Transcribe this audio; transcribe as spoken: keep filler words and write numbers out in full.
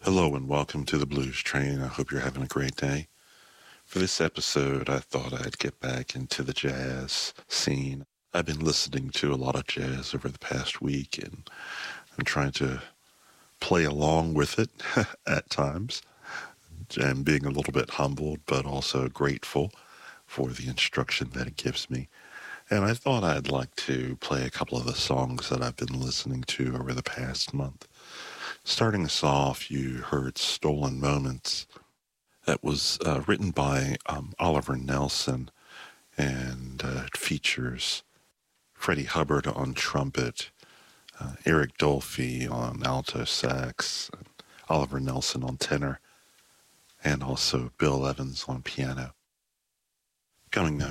Hello and welcome to the Blues Train. I hope you're having a great day. For this episode, I thought I'd get back into the jazz scene. I've been listening to a lot of jazz over the past week, and I'm trying to play along with it at times, and being a little bit humbled, but also grateful for the instruction that it gives me. And I thought I'd like to play a couple of the songs that I've been listening to over the past month. Starting us off, you heard Stolen Moments. That was uh, written by um, Oliver Nelson, and uh, it features Freddie Hubbard on trumpet, uh, Eric Dolphy on alto sax, and Oliver Nelson on tenor, and also Bill Evans on piano. Coming